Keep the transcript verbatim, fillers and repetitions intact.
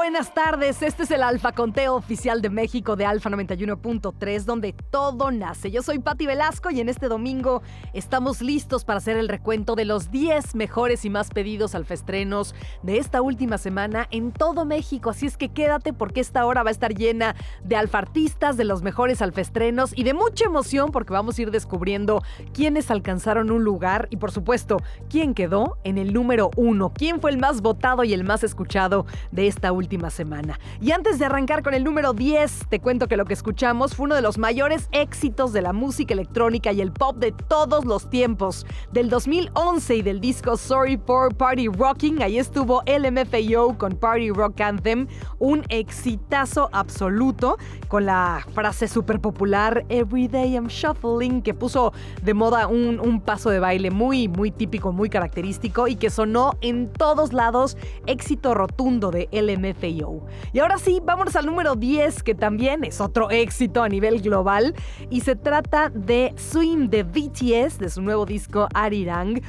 Buenas tardes, este es el Alfa Conteo Oficial de México de Alfa noventa y uno punto tres, donde todo nace. Yo soy Pati Velasco y en este domingo estamos listos para hacer el recuento de los diez mejores y más pedidos alfaestrenos de esta última semana en todo México. Así es que quédate porque esta hora va a estar llena de alfartistas, de los mejores alfaestrenos y de mucha emoción porque vamos a ir descubriendo quiénes alcanzaron un lugar y, por supuesto, quién quedó en el número uno, quién fue el más votado y el más escuchado de esta última semana. Y antes de arrancar con el número diez, te cuento que lo que escuchamos fue uno de los mayores éxitos de la música electrónica y el pop de todos los tiempos. Del dos mil once y del disco Sorry for Party Rocking, ahí estuvo L M F A O con Party Rock Anthem, un exitazo absoluto con la frase súper popular Every Day I'm Shuffling, que puso de moda un, un paso de baile muy, muy típico, muy característico y que sonó en todos lados, éxito rotundo de L M F A O. Y ahora sí, vámonos al número diez, que también es otro éxito a nivel global, y se trata de Swim de B T S, de su nuevo disco Arirang,